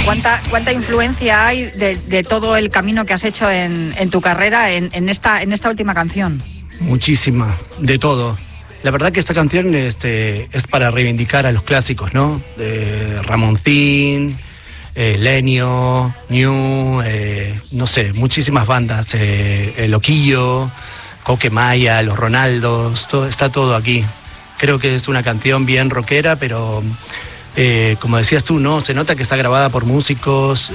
¿Cuánta influencia hay de todo el camino que has hecho en tu carrera en esta última canción? Muchísima, de todo. La verdad que esta canción es para reivindicar a los clásicos, ¿no? Ramoncín, Lenio, New, no sé, muchísimas bandas, Loquillo, Coquemaya, Los Ronaldos, está todo aquí. Creo que es una canción bien rockera, pero como decías tú, ¿no? Se nota que está grabada por músicos,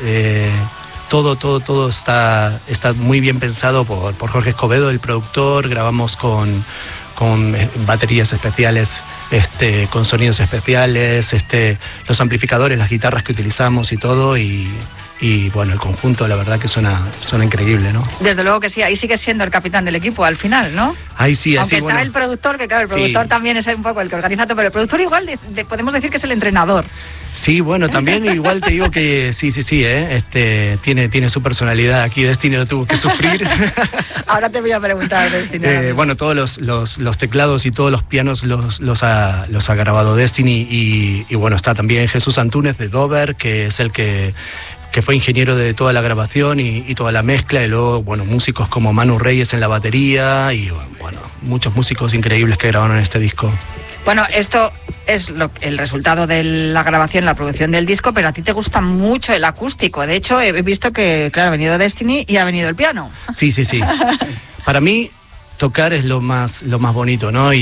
todo está muy bien pensado por Jorge Escobedo, el productor. Grabamos con baterías especiales, con sonidos especiales, los amplificadores, las guitarras que utilizamos y todo, y bueno, el conjunto la verdad que suena increíble, ¿no? Desde luego que sí, ahí sigue siendo el capitán del equipo al final, ¿no? Ahí sí, aunque así, está el productor, que claro, el productor también es un poco el que organiza todo, pero el productor igual podemos decir que es el entrenador. Sí, bueno, también igual te digo que sí, tiene su personalidad. Aquí Destiny lo tuvo que sufrir. Ahora te voy a preguntar, Destiny. Bueno, todos los teclados y todos los pianos los ha grabado Destiny, y bueno, está también Jesús Antúnez de Dover, que es el que fue ingeniero de toda la grabación y toda la mezcla, y luego, bueno, músicos como Manu Reyes en la batería, y bueno, muchos músicos increíbles que grabaron este disco. Bueno, esto es el resultado de la grabación, la producción del disco, pero a ti te gusta mucho el acústico. De hecho, he visto que, claro, ha venido Destiny y ha venido el piano. Sí. Para mí, tocar es lo más bonito, ¿no?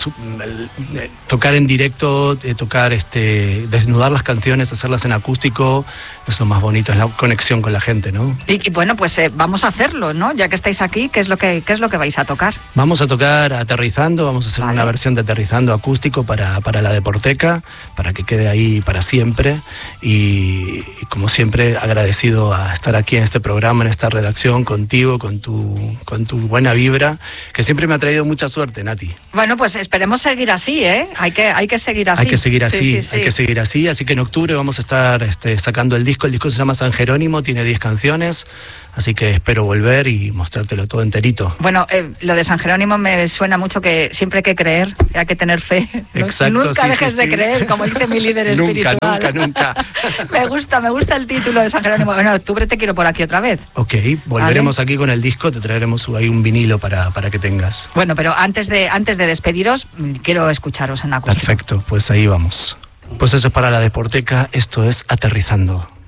Tocar en directo, desnudar las canciones, hacerlas en acústico, es lo más bonito, es la conexión con la gente, ¿no? Y bueno, pues vamos a hacerlo, ¿no? Ya que estáis aquí, ¿qué es lo que vais a tocar? Vamos a tocar Aterrizando, vamos a hacer una versión de Aterrizando acústico para la Deporteca, para que quede ahí para siempre, y como siempre agradecido a estar aquí en este programa, en esta redacción, contigo, con tu buena vibra, que siempre me ha traído mucha suerte, Nati. Bueno, pues esperemos seguir así, ¿eh? Hay que seguir así. Hay que seguir así, sí. Hay que seguir así. Así que en octubre vamos a estar sacando el disco. El disco se llama San Jerónimo, tiene 10 canciones, así que espero volver y mostrártelo todo enterito. Bueno, lo de San Jerónimo me suena mucho, que siempre hay que creer, hay que tener fe. Exacto, nunca dejes de creer, como dice mi líder espiritual. Nunca. Me gusta el título de San Jerónimo. Bueno, en octubre te quiero por aquí otra vez. Ok, volveremos aquí con el disco, te traeremos ahí un vinilo para que tengas. Bueno, pero antes de despediros, quiero escucharos en acústico. Perfecto, pues ahí vamos. Pues eso es para la Deporteca, esto es Aterrizando.